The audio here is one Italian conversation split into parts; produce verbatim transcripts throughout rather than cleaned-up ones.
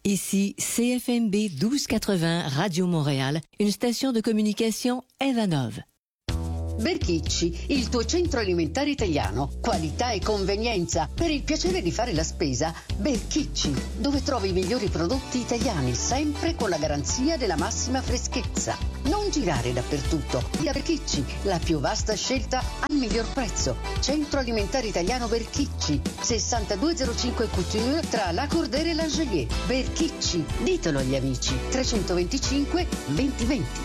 Ici C F M B douze quatre-vingts Radio Montréal, une station de communication Evanov. Berchicci, il tuo centro alimentare italiano. Qualità e convenienza. Per il piacere di fare la spesa, Berchicci, dove trovi i migliori prodotti italiani, sempre con la garanzia della massima freschezza. Non girare dappertutto. Via Berchicci, la più vasta scelta al miglior prezzo. Centro alimentare italiano Berchicci, sessantadue zero cinque Couture tra La Cordere e l'Angelier. Berchicci, ditelo agli amici. trecentoventicinque venti venti.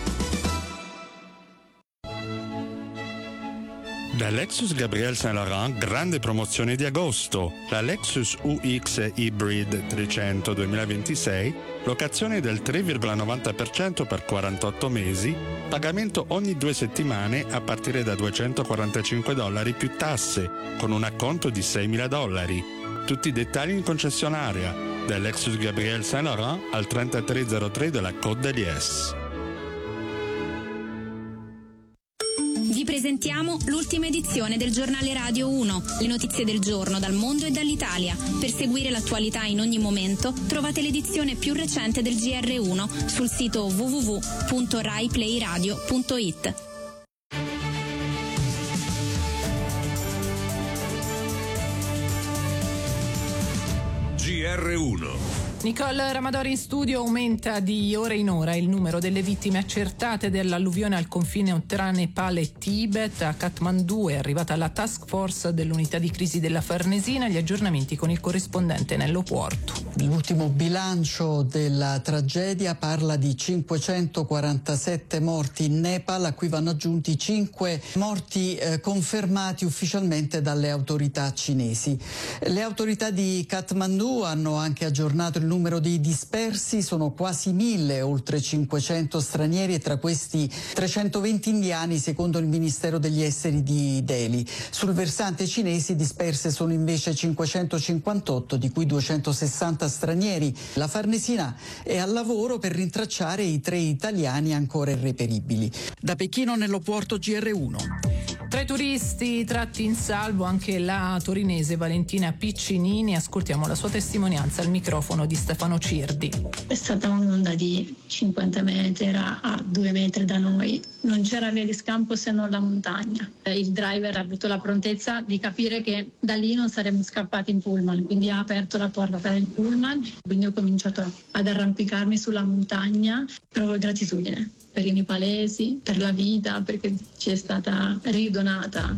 Da Lexus Gabriel Saint Laurent, grande promozione di agosto. La Lexus U X Hybrid trecento duemilaventisei, locazione del tre virgola novanta per cento per quarantotto mesi, pagamento ogni due settimane a partire da duecentoquarantacinque dollari più tasse, con un acconto di seimila dollari. Tutti i dettagli in concessionaria. Da Lexus Gabriel Saint Laurent al trentatré zero tre della Côte d'Aliès. Vi presentiamo l'ultima edizione del giornale Radio uno, le notizie del giorno dal mondo e dall'Italia. Per seguire l'attualità in ogni momento trovate l'edizione più recente del G R uno sul sito w w w punto rai play radio punto i t. G R uno. Nicole Ramadori in studio. Aumenta di ora in ora il numero delle vittime accertate dell'alluvione al confine tra Nepal e Tibet. A Kathmandu è arrivata la task force dell'unità di crisi della Farnesina. Gli aggiornamenti con il corrispondente Nello Puorto. L'ultimo bilancio della tragedia parla di cinquecentoquarantasette morti in Nepal, a cui vanno aggiunti cinque morti eh, confermati ufficialmente dalle autorità cinesi. Le autorità di Kathmandu hanno anche aggiornato il numero dei dispersi, sono quasi mille, oltre cinquecento stranieri e tra questi trecentoventi indiani secondo il Ministero degli Esteri di Delhi. Sul versante cinese disperse sono invece cinquecentocinquantotto, di cui duecentosessanta stranieri. La Farnesina è al lavoro per rintracciare i tre italiani ancora irreperibili. Da Pechino, Nello Puorto, G R uno. Tra i turisti tratti in salvo anche la torinese Valentina Piccinini. Ascoltiamo la sua testimonianza al microfono di Stefano Cirdi. È stata un'onda di cinquanta metri, era a due metri da noi. Non c'era via di scampo se non la montagna. Il driver ha avuto la prontezza di capire che da lì non saremmo scappati in pullman, quindi ha aperto la porta per il pullman. Quindi ho cominciato ad arrampicarmi sulla montagna. Provo gratitudine per i nepalesi, per la vita, perché ci è stata ridonata.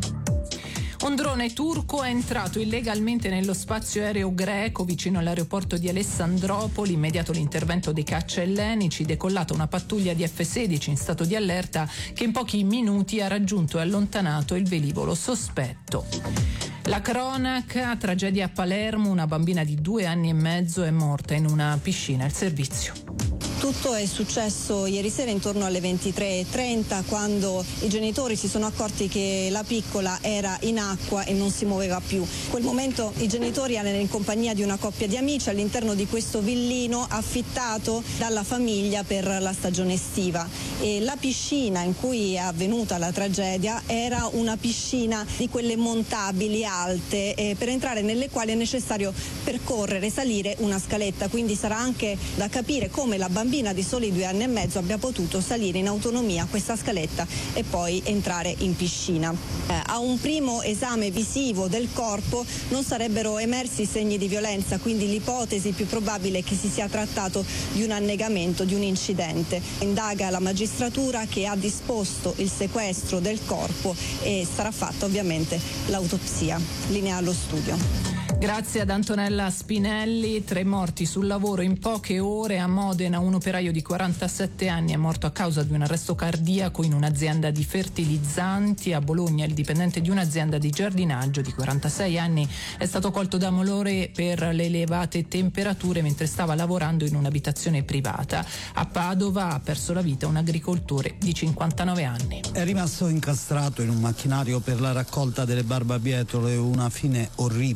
Un drone turco è entrato illegalmente nello spazio aereo greco vicino all'aeroporto di Alessandropoli. Immediato l'intervento dei caccia ellenici, decollata una pattuglia di F sedici in stato di allerta che in pochi minuti ha raggiunto e allontanato il velivolo sospetto. La cronaca, tragedia a Palermo, una bambina di due anni e mezzo è morta in una piscina al servizio. Tutto è successo ieri sera intorno alle ventitré e trenta, quando i genitori si sono accorti che la piccola era in acqua e non si muoveva più. In quel momento i genitori erano in compagnia di una coppia di amici all'interno di questo villino affittato dalla famiglia per la stagione estiva, e la piscina in cui è avvenuta la tragedia era una piscina di quelle montabili alte, eh, per entrare nelle quali è necessario percorrere, salire una scaletta, quindi sarà anche da capire come la bambina di soli due anni e mezzo abbia potuto salire in autonomia questa scaletta e poi entrare in piscina. Eh, a un primo esame visivo del corpo non sarebbero emersi segni di violenza, quindi l'ipotesi più probabile è che si sia trattato di un annegamento, di un incidente. Indaga la magistratura, che ha disposto il sequestro del corpo e sarà fatta ovviamente l'autopsia. Linea allo studio. Grazie ad Antonella Spinelli. Tre morti sul lavoro in poche ore. A Modena un operaio di quarantasette anni è morto a causa di un arresto cardiaco in un'azienda di fertilizzanti. A Bologna il dipendente di un'azienda di giardinaggio di quarantasei anni è stato colto da malore per le elevate temperature mentre stava lavorando in un'abitazione privata. A Padova ha perso la vita un agricoltore di cinquantanove anni. È rimasto incastrato in un macchinario per la raccolta delle barbabietole, una fine orribile per il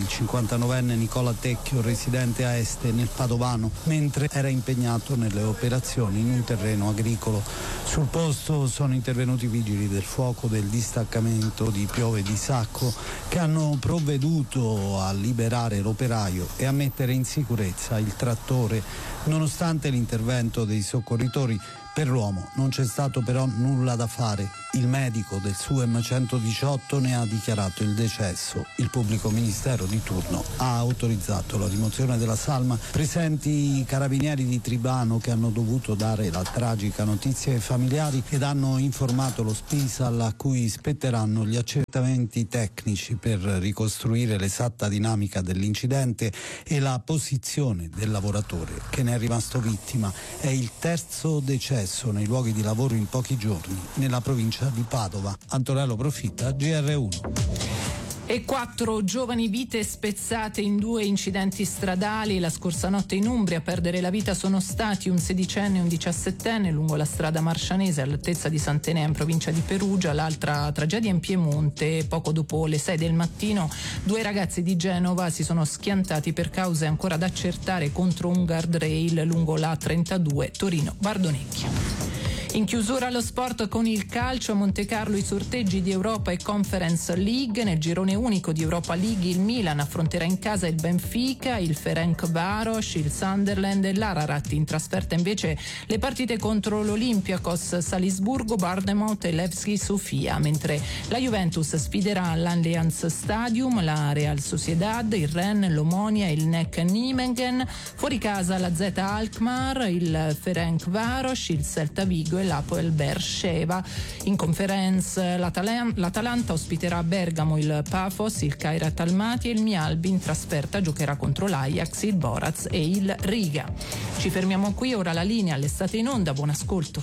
il cinquantanovenne Nicola Tecchio, residente a Este nel Padovano, mentre era impegnato nelle operazioni in un terreno agricolo. Sul posto sono intervenuti i vigili del fuoco del distaccamento di Piove di Sacco, che hanno provveduto a liberare l'operaio e a mettere in sicurezza il trattore. Nonostante l'intervento dei soccorritori, per l'uomo non c'è stato però nulla da fare. Il medico del S U M centodiciotto ne ha dichiarato il decesso. Il pubblico ministero di turno ha autorizzato la rimozione della salma. Presenti i carabinieri di Tribano, che hanno dovuto dare la tragica notizia ai familiari ed hanno informato lo Spisal, a cui spetteranno gli accertamenti tecnici per ricostruire l'esatta dinamica dell'incidente e la posizione del lavoratore che ne è rimasto vittima. È il terzo decesso nei luoghi di lavoro in pochi giorni nella provincia di Padova. Antonello Profitta, G R uno. E quattro giovani vite spezzate in due incidenti stradali la scorsa notte in Umbria. A perdere la vita sono stati un sedicenne e un diciassettenne lungo la strada Marscianese all'altezza di Sant'Enea in provincia di Perugia. L'altra tragedia in Piemonte: poco dopo le sei del mattino due ragazzi di Genova si sono schiantati per cause ancora da accertare contro un guardrail lungo la trentadue Torino-Bardonecchia. In chiusura allo sport con il calcio, a Montecarlo i sorteggi di Europa e Conference League. Nel girone unico di Europa League il Milan affronterà in casa il Benfica, il Ferencváros, il Sunderland e l'Ararat. In trasferta invece le partite contro l'Olympiakos Salisburgo, Bournemouth e Levski Sofia, mentre la Juventus sfiderà all'Allianz Stadium la Real Sociedad, il Rennes, l'Omonia e il N E C Nijmegen. Fuori casa la Z Alkmaar, il Ferencváros, il Celta Vigo e l'Apoel Beersheva. In conference l'Atalan- l'Atalanta ospiterà a Bergamo il Pafos, il Kairat Almaty e il Mialbi. In trasferta giocherà contro l'Ajax, il Boraz e il Riga. Ci fermiamo qui, ora la linea all'estate in onda. Buon ascolto.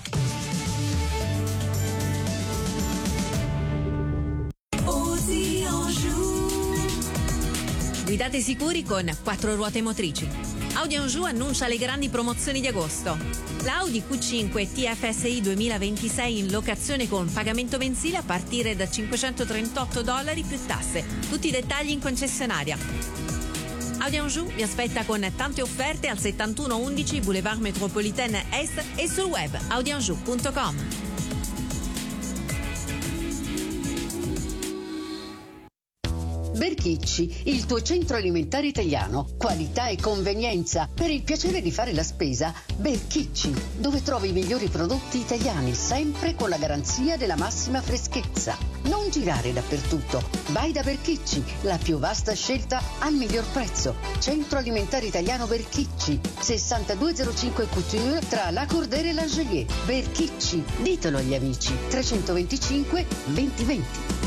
Guidate sicuri con quattro ruote motrici. Audi Anjou annuncia le grandi promozioni di agosto. La Audi Q cinque T F S I duemilaventisei in locazione con pagamento mensile a partire da cinquecentotrentotto dollari più tasse. Tutti i dettagli in concessionaria. Audi Anjou vi aspetta con tante offerte al settantuno undici Boulevard Métropolitaine Est e sul web audi anjou punto com. Berchicci, il tuo centro alimentare italiano. Qualità e convenienza. Per il piacere di fare la spesa, Berchicci, dove trovi i migliori prodotti italiani, sempre con la garanzia della massima freschezza. Non girare dappertutto. Vai da Berchicci, la più vasta scelta al miglior prezzo. Centro alimentare italiano Berchicci, sessantadue zero cinque Couture tra La Cordere e l'Angelier. Berchicci, ditelo agli amici. trecentoventicinque venti venti.